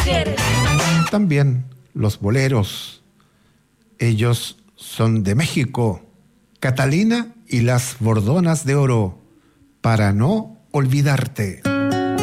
mujeres. También los boleros, ellos son de México. Catalina y las Bordonas de Oro, para no olvidarte.